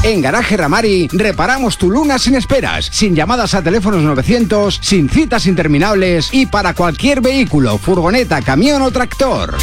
En Garaje Ramari reparamos tu Luna sin esperas, sin llamadas a teléfonos 900, sin citas interminables y para cualquier vehículo, furgoneta, camión o tractor.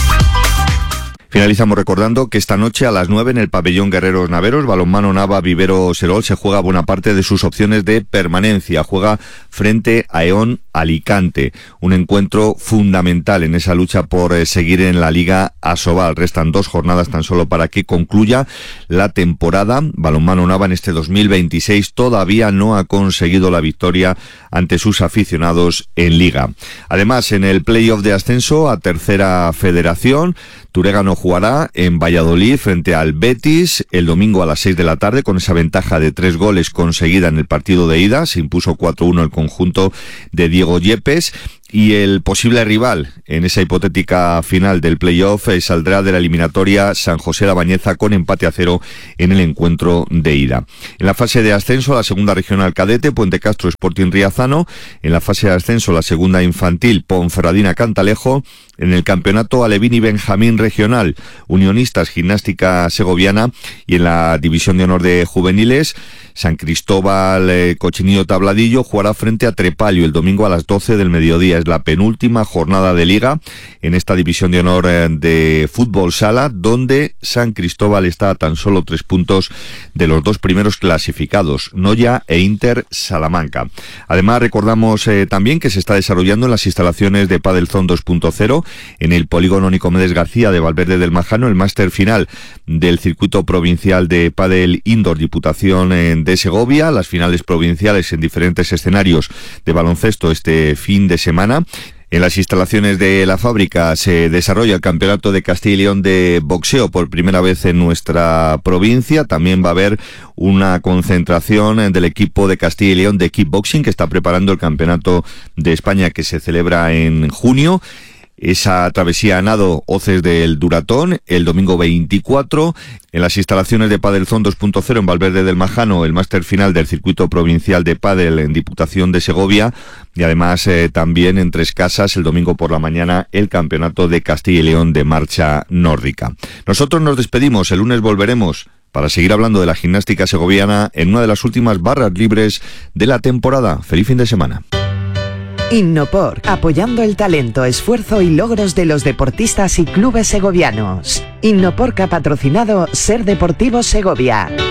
Finalizamos recordando que esta noche a las 9 en el pabellón Guerreros Naveros, Balonmano Nava Vivero Serol se juega buena parte de sus opciones de permanencia. Juega frente a EON Alicante, un encuentro fundamental en esa lucha por seguir en la Liga Asobal. Restan 2 jornadas tan solo para que concluya la temporada. Balonmano Nava en este 2026 todavía no ha conseguido la victoria ante sus aficionados en Liga. Además, en el playoff de ascenso a Tercera Federación, Turegano jugará en Valladolid frente al Betis el domingo a las 6 de la tarde con esa ventaja de 3 goles conseguida en el partido de ida. Se impuso 4-1 el conjunto de Diego Yepes. Y el posible rival en esa hipotética final del playoff saldrá de la eliminatoria San José de Bañeza con empate a 0 en el encuentro de ida. En la fase de ascenso, la segunda regional cadete, Puente Castro Sporting Riazano. En la fase de ascenso, la segunda infantil, Ponferradina Cantalejo. En el campeonato Alevín y Benjamín regional, Unionistas Gimnástica Segoviana. Y en la división de honor de juveniles, San Cristóbal Cochinillo Tabladillo jugará frente a Trepalio el domingo a las 12 del mediodía. Es la penúltima jornada de liga en esta división de honor de fútbol sala, donde San Cristóbal está a tan solo 3 puntos de los 2 primeros clasificados, Noya e Inter Salamanca. Además, recordamos también que se está desarrollando en las instalaciones de Padel Zone 2.0 en el polígono Nicomedes García de Valverde del Majano, el máster final del circuito provincial de Padel Indoor Diputación de Segovia, las finales provinciales en diferentes escenarios de baloncesto este fin de semana. En las instalaciones de la fábrica se desarrolla el Campeonato de Castilla y León de boxeo por primera vez en nuestra provincia. También va a haber una concentración del equipo de Castilla y León de kickboxing que está preparando el Campeonato de España que se celebra en junio. Esa travesía a nado Hoces del Duratón el domingo 24. En las instalaciones de Padel Zone 2.0 en Valverde del Majano, el máster final del circuito provincial de Padel en Diputación de Segovia. Y además también en Tres Casas el domingo por la mañana el Campeonato de Castilla y León de marcha nórdica. Nosotros nos despedimos, el lunes volveremos para seguir hablando de la gimnástica segoviana en una de las últimas barras libres de la temporada. Feliz fin de semana. Innopor, apoyando el talento, esfuerzo y logros de los deportistas y clubes segovianos. Innopor ha patrocinado Ser Deportivo Segovia.